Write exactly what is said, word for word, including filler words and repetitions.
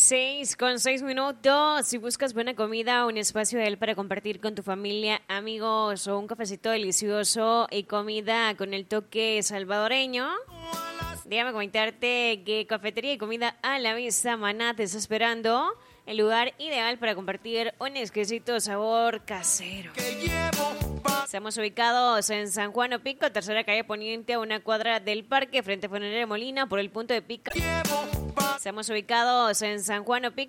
Seis con seis minutos. Si buscas buena comida, un espacio ideal para compartir con tu familia, amigos o un cafecito delicioso y comida con el toque salvadoreño, déjame comentarte que Cafetería y Comida a la Vista Maná te está esperando. El lugar ideal para compartir un exquisito sabor casero. Estamos ubicados en San Juan Opico, tercera calle poniente, a una cuadra del parque, frente a Funeraria Molina, por el punto de pica. Estamos ubicados en San Juan Opico.